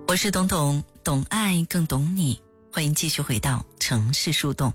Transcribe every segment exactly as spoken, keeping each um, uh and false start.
我是董董，懂爱更懂你，欢迎继续回到城市树洞。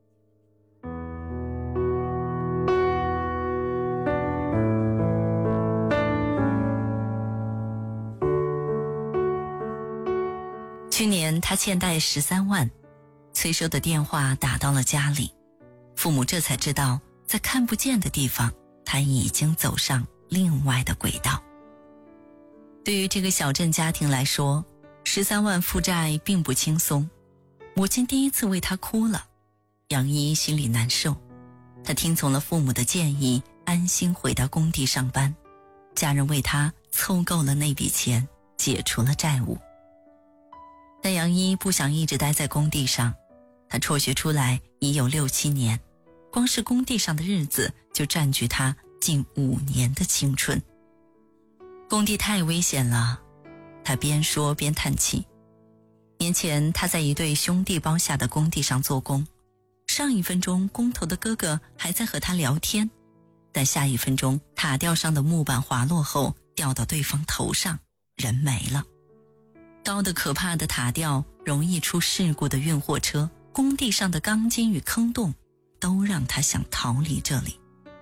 去年他欠贷十三万，催收的电话打到了家里，父母这才知道，在看不见的地方，他已经走上另外的轨道。对于这个小镇家庭来说，十三万负债并不轻松。母亲第一次为他哭了，杨一心里难受。他听从了父母的建议，安心回到工地上班。家人为他凑够了那笔钱，解除了债务。但杨一不想一直待在工地上，他辍学出来已有六七年，光是工地上的日子就占据他近五年的青春。工地太危险了，他边说边叹气。年前他在一对兄弟包下的工地上做工，上一分钟工头的哥哥还在和他聊天，但下一分钟塔吊上的木板滑落后掉到对方头上，人没了。高的可怕的塔吊，容易出事故的运货车，工地上的钢筋与坑洞，都让他想逃离这里。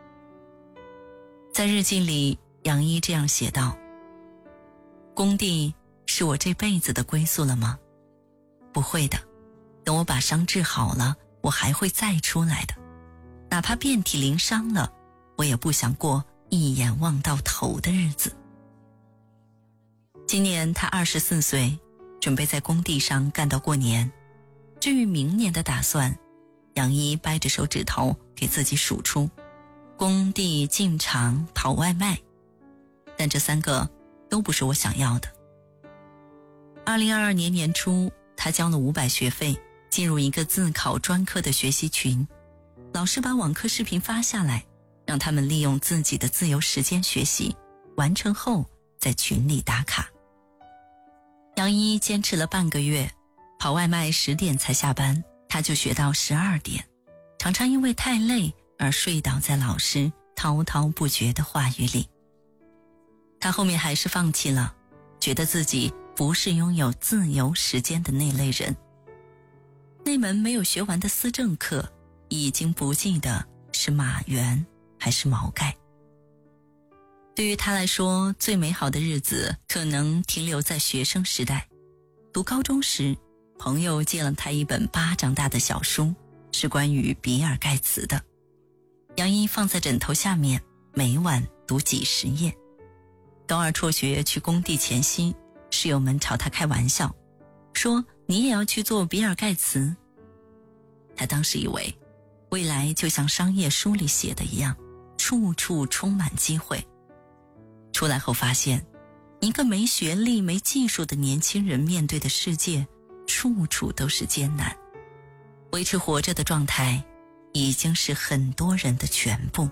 在日记里，杨一这样写道：工地是我这辈子的归宿了吗？不会的，等我把伤治好了，我还会再出来的。哪怕遍体鳞伤了，我也不想过一眼望到头的日子。今年他二十四岁，准备在工地上干到过年。至于明年的打算，杨一掰着手指头给自己数出：工地、进厂、跑外卖。但这三个都不是我想要的。二零二二年年初，他交了五百学费，进入一个自考专科的学习群。老师把网课视频发下来，让他们利用自己的自由时间学习，完成后在群里打卡。杨一坚持了半个月，跑外卖十点才下班，他就学到十二点，常常因为太累而睡倒在老师滔滔不绝的话语里。他后面还是放弃了，觉得自己不是拥有自由时间的那类人。那门没有学完的思政课，已经不记得是马原还是毛概。对于他来说，最美好的日子可能停留在学生时代。读高中时，朋友借了他一本巴掌大的小书，是关于比尔盖茨的。杨一放在枕头下面，每晚读几十页。高二辍学去工地前夕，室友们朝他开玩笑，说你也要去做比尔盖茨。他当时以为，未来就像商业书里写的一样，处处充满机会。出来后发现，一个没学历没技术的年轻人面对的世界，处处都是艰难。维持活着的状态，已经是很多人的全部。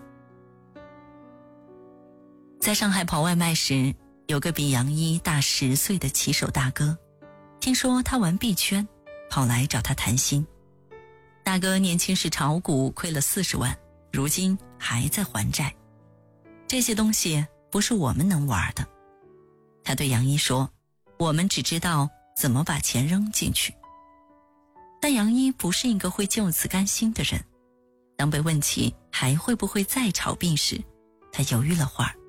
在上海跑外卖时，有个比杨一大十岁的骑手大哥，听说他玩币圈，跑来找他谈心。大哥年轻时炒股亏了四十万，如今还在还债。这些东西不是我们能玩的。他对杨一说，我们只知道怎么把钱扔进去。但杨一不是一个会就此甘心的人。当被问起还会不会再炒币时，他犹豫了会儿，